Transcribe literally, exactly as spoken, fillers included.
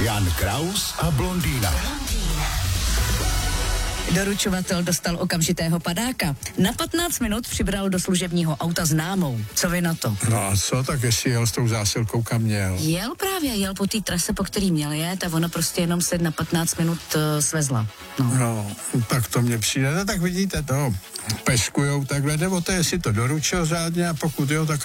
Jan Kraus a blondýna. Doručovatel dostal okamžitého padáka. Na patnáct minut přibral do služebního auta známou. Co vy na to? No a co, tak jestli jel s tou zásilkou, kam měl? Jel právě, jel po té trase, po který měl jet, a ona prostě jenom se na patnáct minut uh, svezla. No. No, tak to mně přijde, no tak vidíte to, peskujou takhle, jde o to, jestli to doručil řádně, a pokud jo, tak